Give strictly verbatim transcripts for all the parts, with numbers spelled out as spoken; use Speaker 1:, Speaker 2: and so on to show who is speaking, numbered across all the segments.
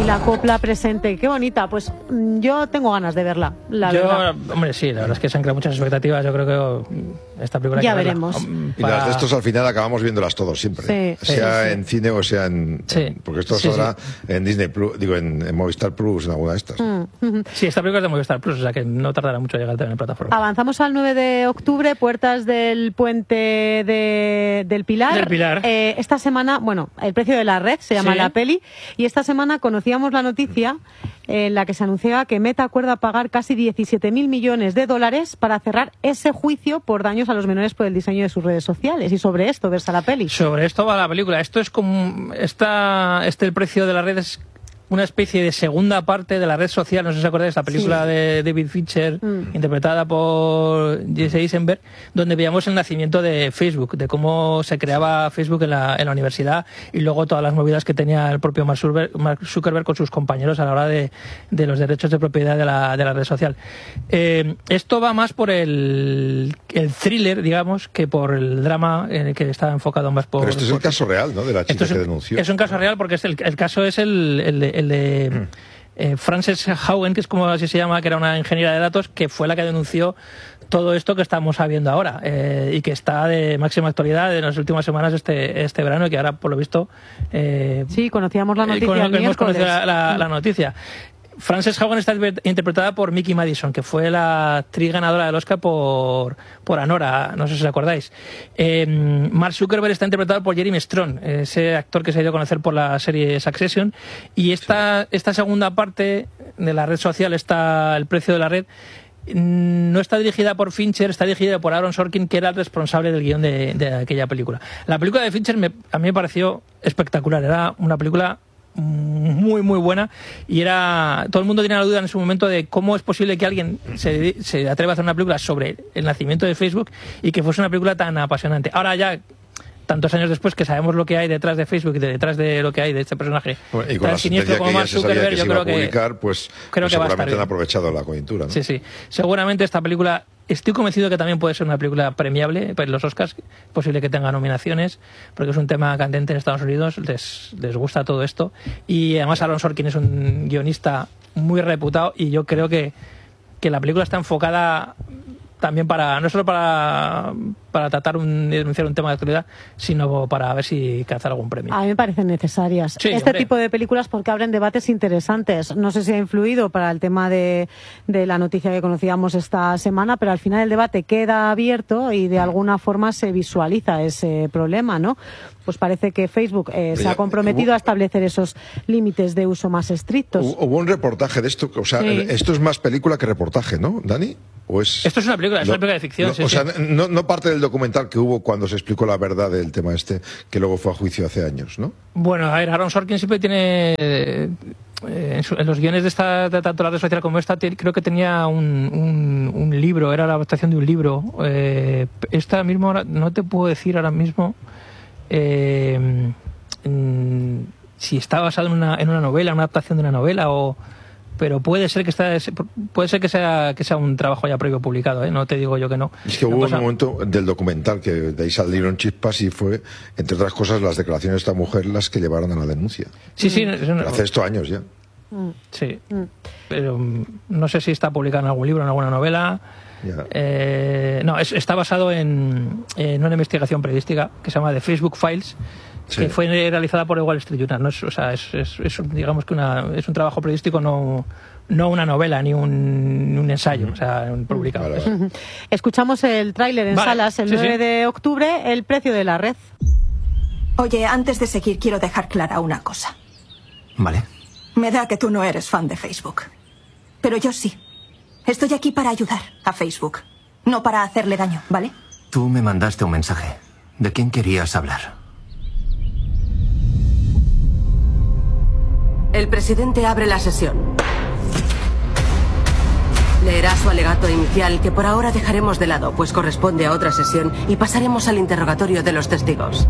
Speaker 1: la copla presente. Qué bonita. Pues yo tengo ganas de verla, la
Speaker 2: yo,
Speaker 1: verdad.
Speaker 2: Hombre, sí, la verdad es que se han creado muchas expectativas. Yo creo que esta película
Speaker 1: ya
Speaker 2: hay que
Speaker 1: veremos.
Speaker 2: verla.
Speaker 3: Y las de estos al final acabamos viéndolas todos siempre.
Speaker 1: Sí,
Speaker 3: sea
Speaker 1: sí, sí.
Speaker 3: en cine o sea en...
Speaker 2: Sí.
Speaker 3: en porque esto
Speaker 2: Sí,
Speaker 3: saldrá
Speaker 2: sí.
Speaker 3: en Disney Plus, digo, en, en Movistar Plus, en alguna de estas.
Speaker 1: Mm.
Speaker 2: Sí, esta película es de Movistar Plus, o sea que no tardará mucho en llegar también en plataforma.
Speaker 1: Avanzamos al nueve de octubre, puertas del puente de, del Pilar.
Speaker 2: Del Pilar.
Speaker 1: Eh, esta semana, bueno, El precio de la red se llama
Speaker 2: Sí.
Speaker 1: la peli, y esta semana conocíamos la noticia en la que se anunciaba que Meta acuerda pagar casi diecisiete mil millones de dólares para cerrar ese juicio por daños a los menores por el diseño de sus redes sociales. Y sobre esto versa la peli.
Speaker 2: Sobre esto va la película. Esto es como... Esta, este El precio de la red es una especie de segunda parte de la red social. No sé si os acordáis, la película
Speaker 1: Sí.
Speaker 2: de David Fincher,
Speaker 1: Mm.
Speaker 2: interpretada por Jesse Eisenberg, donde veíamos el nacimiento de Facebook, de cómo se creaba Facebook en la, en la universidad, y luego todas las movidas que tenía el propio Mark Zuckerberg, Mark Zuckerberg con sus compañeros a la hora de, de los derechos de propiedad de la, de la red social. Eh, esto va más por el, el thriller, digamos, que por el drama en el que está enfocado más por...
Speaker 3: Pero esto es el
Speaker 2: por-
Speaker 3: caso real, ¿no? De la
Speaker 2: esto
Speaker 3: chica
Speaker 2: es
Speaker 3: que
Speaker 2: un,
Speaker 3: denunció.
Speaker 2: es un caso real porque es el, el caso es el, el de, el de eh, Frances Haugen, que es como así se llama, que era una ingeniera de datos, que fue la que denunció todo esto que estamos sabiendo ahora, eh, y que está de máxima actualidad en las últimas semanas este este verano, y que ahora, por lo visto... Eh,
Speaker 1: Sí, conocíamos la noticia
Speaker 2: eh, con-
Speaker 1: el
Speaker 2: hemos
Speaker 1: miércoles.
Speaker 2: conocido la, la- la noticia. Frances Haugen está interpretada por Mickey Madison, que fue la actriz ganadora del Oscar por, por Anora, no sé si os acordáis. Eh, Mark Zuckerberg está interpretado por Jeremy Strong, ese actor que se ha ido a conocer por la serie Succession. Y esta, sí. esta segunda parte de la red social, está El precio de la red, no está dirigida por Fincher, está dirigida por Aaron Sorkin, que era el responsable del guión de, de aquella película. La película de Fincher me, a mí me pareció espectacular, era una película muy muy buena, y era todo el mundo tenía la duda en ese momento de cómo es posible que alguien se, se atreva a hacer una película sobre el nacimiento de Facebook y que fuese una película tan apasionante. Ahora ya, tantos años después, que sabemos lo que hay detrás de Facebook y de detrás de lo que hay de este personaje
Speaker 3: Bueno, y con
Speaker 2: tan
Speaker 3: la
Speaker 2: siniestro
Speaker 3: sentencia
Speaker 2: como
Speaker 3: que ya
Speaker 2: Mark
Speaker 3: se sabía
Speaker 2: Zuckerberg,
Speaker 3: que
Speaker 2: yo
Speaker 3: se iba
Speaker 2: creo
Speaker 3: a
Speaker 2: que
Speaker 3: publicar, pues,
Speaker 2: creo
Speaker 3: pues
Speaker 2: que va a estar
Speaker 3: seguramente han
Speaker 2: bien.
Speaker 3: aprovechado la coyuntura, ¿no?
Speaker 2: Sí, sí. Seguramente esta película, estoy convencido que también puede ser una película premiable para los Oscars, es posible que tenga nominaciones, porque es un tema candente en Estados Unidos, les, les gusta todo esto, y además Aaron Sorkin es un guionista muy reputado, y yo creo que, que la película está enfocada también para, no solo para, para tratar un, denunciar un tema de actualidad, sino para ver si caza algún premio.
Speaker 1: A mí me parecen necesarias
Speaker 2: Sí,
Speaker 1: este
Speaker 2: hombre.
Speaker 1: tipo de películas, porque abren debates interesantes. No sé si ha influido para el tema de, de la noticia que conocíamos esta semana, pero al final el debate queda abierto y de alguna forma se visualiza ese problema, ¿no? Pues parece que Facebook eh, se
Speaker 3: Ya,
Speaker 1: ha comprometido
Speaker 3: hubo-
Speaker 1: a establecer esos límites de uso más estrictos.
Speaker 3: Hubo hubo un reportaje de esto, o sea,
Speaker 1: Sí.
Speaker 3: esto es más película que reportaje, ¿no, Dani? ¿O es...
Speaker 2: Esto es una película, es
Speaker 3: No,
Speaker 2: una película de ficción.
Speaker 3: no,
Speaker 2: sí,
Speaker 3: o
Speaker 2: sí.
Speaker 3: sea, no, no parte del documental que hubo cuando se explicó la verdad del tema este, que luego fue a juicio hace años, ¿no?
Speaker 2: Bueno, a ver, Aaron Sorkin siempre tiene... eh, en, su- en los guiones de esta, de tanto la red social como esta, te- creo que tenía un, un, un libro, era la adaptación de un libro. Eh, esta mismo, ahora- no te puedo decir ahora mismo eh, mm, si está basado en una, en una novela, una adaptación de una novela, o... pero puede ser que está, puede ser que sea que sea un trabajo ya previo publicado, ¿eh? No te digo yo que no.
Speaker 3: Es que
Speaker 2: No
Speaker 3: hubo
Speaker 2: pasa-
Speaker 3: un momento del documental que de ahí salieron chispas y fue, entre otras cosas, las declaraciones de esta mujer las que llevaron a la denuncia.
Speaker 2: Sí, sí, es una-
Speaker 3: Pero hace esto años ya.
Speaker 2: sí. Pero mm, no sé si está publicado en algún libro, en alguna novela.
Speaker 3: Ya.
Speaker 2: Eh, no, es- está basado en, en una investigación periodística que se llama The Facebook Files,
Speaker 3: Sí.
Speaker 2: que fue realizada por el Wall Street Journal. No es, o sea, es, es- es un- digamos que una, es un trabajo periodístico, no, no una novela ni un, ni un ensayo, o sea, un publicado.
Speaker 3: Vale,
Speaker 2: Es-
Speaker 3: vale.
Speaker 1: Escuchamos el tráiler en
Speaker 2: Vale,
Speaker 1: salas el
Speaker 2: sí,
Speaker 1: nueve
Speaker 2: sí.
Speaker 1: de octubre, El precio de la red.
Speaker 4: Oye, antes de seguir, quiero dejar clara una cosa.
Speaker 5: Vale.
Speaker 4: Me da que tú no eres fan de Facebook. Pero yo sí. Estoy aquí para ayudar a Facebook, no para hacerle daño, ¿vale?
Speaker 5: Tú me mandaste un mensaje. ¿De quién querías hablar?
Speaker 6: El presidente abre la sesión. Leerá su alegato inicial, que por ahora dejaremos de lado, pues corresponde a otra sesión, y pasaremos al interrogatorio de los testigos.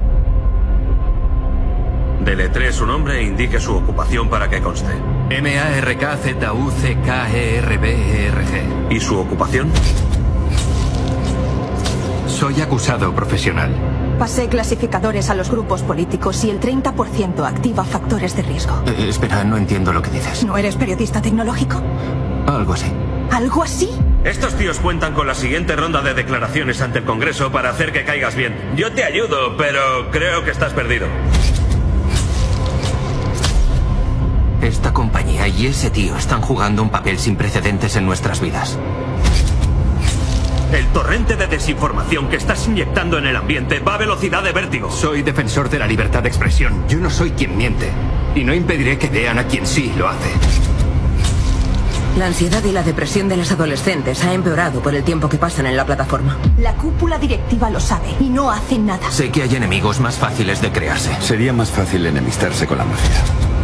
Speaker 7: Deletree su nombre e indique su ocupación para que conste.
Speaker 5: M A R K Z U C K E R B E R G.
Speaker 7: ¿Y su ocupación?
Speaker 5: Soy acusado profesional.
Speaker 4: Pasé clasificadores a los grupos políticos y el treinta por ciento activa factores de riesgo.
Speaker 8: Eh, espera, no entiendo lo que dices.
Speaker 4: ¿No eres periodista tecnológico?
Speaker 8: Algo así.
Speaker 4: ¿Algo así?
Speaker 7: Estos tíos cuentan con la siguiente ronda de declaraciones ante el Congreso para hacer que caigas bien. Yo te ayudo, pero creo que estás perdido.
Speaker 8: Esta compañía y ese tío están jugando un papel sin precedentes en nuestras vidas.
Speaker 7: El torrente de desinformación que estás inyectando en el ambiente va a velocidad de vértigo.
Speaker 8: Soy defensor de la libertad de expresión. Yo no soy quien miente. Y no impediré que vean a quien sí lo hace.
Speaker 6: La ansiedad y la depresión de las adolescentes ha empeorado por el tiempo que pasan en la plataforma.
Speaker 4: La cúpula directiva lo sabe y no hace nada.
Speaker 8: Sé que hay enemigos más fáciles de crearse.
Speaker 9: Sería más fácil enemistarse con la mafia.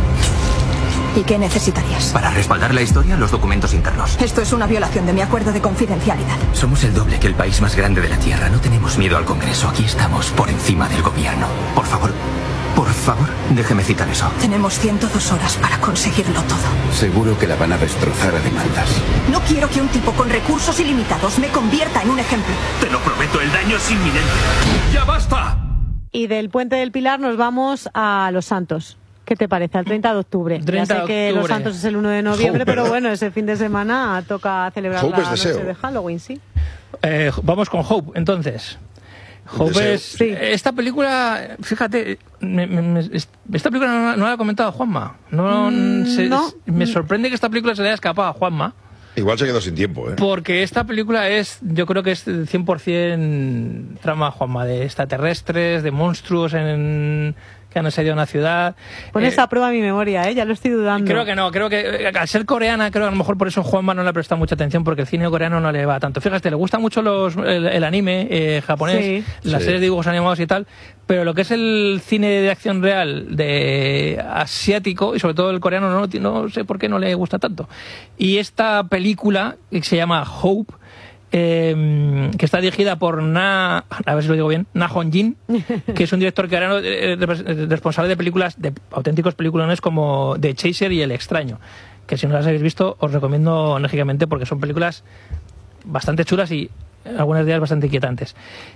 Speaker 4: ¿Y qué necesitarías?
Speaker 8: Para respaldar la historia, los documentos internos.
Speaker 4: Esto es una violación de mi acuerdo de confidencialidad.
Speaker 8: Somos el doble que el país más grande de la Tierra. No tenemos miedo al Congreso. Aquí estamos por encima del gobierno. Por favor, por favor, déjeme citar eso.
Speaker 4: Tenemos ciento dos horas para conseguirlo todo.
Speaker 9: Seguro que la van a destrozar a demandas.
Speaker 4: No quiero que un tipo con recursos ilimitados me convierta en un ejemplo.
Speaker 7: Te lo prometo, el daño es inminente. ¡Ya basta!
Speaker 1: Y del Puente del Pilar nos vamos a Los Santos. ¿Qué te parece? Al treinta de octubre.
Speaker 2: treinta
Speaker 1: ya sé que
Speaker 2: octubre.
Speaker 1: Los Santos es el uno de noviembre,
Speaker 3: Hope,
Speaker 1: pero
Speaker 3: ¿verdad?
Speaker 1: bueno, ese fin de semana toca celebrar
Speaker 3: Hope
Speaker 1: la
Speaker 3: es
Speaker 1: noche
Speaker 3: deseo.
Speaker 1: de Halloween, sí.
Speaker 2: Eh, vamos con Hope, entonces. Hope
Speaker 3: Deseo.
Speaker 2: es...
Speaker 1: Sí.
Speaker 2: Esta película, fíjate, me- me- me- esta película no, no la ha comentado Juanma. No,
Speaker 1: Mm,
Speaker 2: se-
Speaker 1: no.
Speaker 2: Me sorprende que esta película se le haya escapado a Juanma.
Speaker 3: Igual se quedó sin tiempo, ¿eh?
Speaker 2: Porque esta película es, yo creo que es cien por ciento trama Juanma, de extraterrestres, de monstruos en, que han asediado una ciudad.
Speaker 1: Pones
Speaker 2: Eh,
Speaker 1: a prueba mi memoria, ¿eh? Ya lo estoy dudando.
Speaker 2: Creo que no, creo que eh, al ser coreana, creo que a lo mejor por eso Juanma no le ha prestado mucha atención, porque el cine coreano no le va tanto. Fíjate, le gusta mucho los, el, el anime eh, japonés,
Speaker 1: Sí.
Speaker 2: las
Speaker 3: Sí.
Speaker 2: series de dibujos animados y tal, pero lo que es el cine de acción real de asiático, y sobre todo el coreano, no, no sé por qué no le gusta tanto. Y esta película, que se llama Hope, eh, que está dirigida por Na, a ver si lo digo bien, Na Hong-jin, que es un director coreano eh, eh, responsable de películas, de auténticos peliculones como The Chaser y El Extraño, que si no las habéis visto os recomiendo enérgicamente porque son películas bastante chulas y algunas de ellas bastante inquietantes.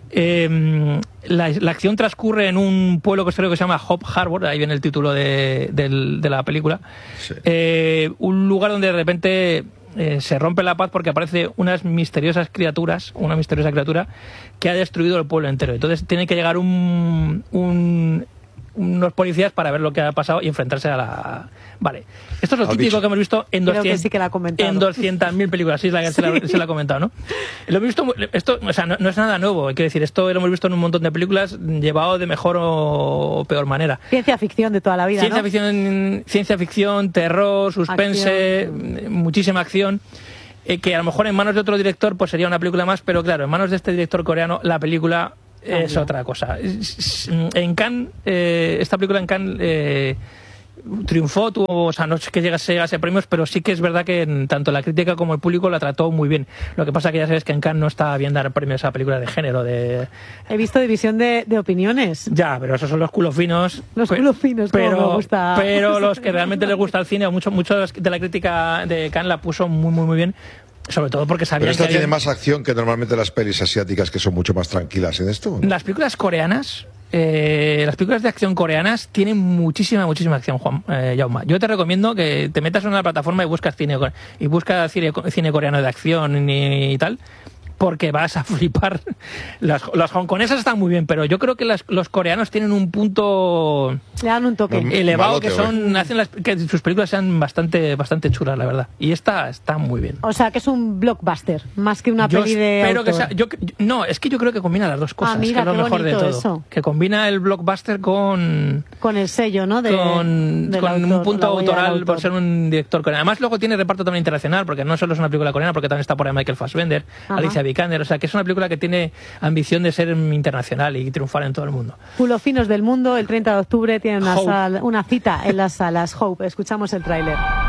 Speaker 2: Eh, la, la acción transcurre en un pueblo costero que se llama Hope Harbor, ahí viene el título de, del- de la película.
Speaker 3: Sí.
Speaker 2: Eh, un lugar donde de repente eh, se rompe la paz porque aparece unas misteriosas criaturas, una misteriosa criatura que ha destruido el pueblo entero. Entonces tiene que llegar un, un- unos policías para ver lo que ha pasado y enfrentarse a la... Vale, esto es lo
Speaker 3: Al
Speaker 2: típico
Speaker 3: bicho.
Speaker 2: que hemos visto en
Speaker 1: Creo que
Speaker 2: doscientas
Speaker 1: sí que la ha comentado.
Speaker 2: en doscientas mil películas, sí, la, se, la, se la ha comentado, ¿no? Lo hemos visto, mu- esto, o sea, no, no es nada nuevo, hay que decir, esto lo hemos visto en un montón de películas llevado de mejor o peor manera.
Speaker 1: Ciencia ficción de toda la vida,
Speaker 2: Ciencia
Speaker 1: ¿no?
Speaker 2: ficción, ciencia ficción, terror, suspense, muchísima acción. eh, que a lo mejor en manos de otro director pues sería una película más, pero claro, en manos de este director coreano la película es
Speaker 1: Cambia.
Speaker 2: otra cosa. En Cannes, eh, esta película en Cannes eh, triunfó, tuvo, o sea, no es que llegase, llegase a premios, pero sí que es verdad que en, tanto la crítica como el público la trató muy bien. Lo que pasa que ya sabes que en Cannes no está bien dar premios a películas de género, de...
Speaker 1: He visto división de, de opiniones.
Speaker 2: Ya, pero esos son los culos finos.
Speaker 1: Los
Speaker 2: Pe-
Speaker 1: culos finos, como
Speaker 2: pero,
Speaker 1: me gusta.
Speaker 2: Pero los que realmente les gusta el cine, o mucho, mucho de la crítica de Cannes la puso muy, muy, muy bien. Sobre todo porque sabían
Speaker 3: Pero esta
Speaker 2: que
Speaker 3: tiene
Speaker 2: había-
Speaker 3: más acción que normalmente las pelis asiáticas, que son mucho más tranquilas en esto. ¿no?
Speaker 2: Las películas coreanas, eh, las películas de acción coreanas tienen muchísima, muchísima acción, Juan, eh, Jaume. Yo te recomiendo que te metas en una plataforma y buscas cine, co- y buscas cine, cine coreano de acción y, y tal, porque vas a flipar. Las, las hongkonesas están muy bien, pero yo creo que las- los coreanos tienen un punto
Speaker 1: Le dan un toque.
Speaker 3: No,
Speaker 2: elevado
Speaker 3: Malote,
Speaker 2: que son hacen las, que sus películas sean bastante bastante chulas, la verdad. Y esta está muy bien.
Speaker 1: O sea, que es un blockbuster, más que una
Speaker 2: Yo
Speaker 1: peli de
Speaker 2: espero que
Speaker 1: autor.
Speaker 2: sea, yo, no, es que yo creo que combina las dos cosas,
Speaker 1: Ah, mira,
Speaker 2: que es lo
Speaker 1: qué
Speaker 2: mejor de
Speaker 1: bonito
Speaker 2: todo.
Speaker 1: eso.
Speaker 2: Que combina el blockbuster con
Speaker 1: Con el sello, ¿no? De,
Speaker 2: con,
Speaker 1: del
Speaker 2: con
Speaker 1: autor,
Speaker 2: un punto
Speaker 1: la huella del
Speaker 2: autoral por
Speaker 1: autor.
Speaker 2: ser un director coreano. Además luego tiene reparto también internacional, porque no solo es una película coreana, porque también está por ahí Michael Fassbender,
Speaker 1: Ajá.
Speaker 2: Alicia Vikander, o sea que es una película que tiene ambición de ser internacional y triunfar en todo el mundo.
Speaker 1: Culo finos del mundo, el treinta de octubre tiene una,
Speaker 2: Hope.
Speaker 1: sal- una cita en las salas Hope. Escuchamos el tráiler.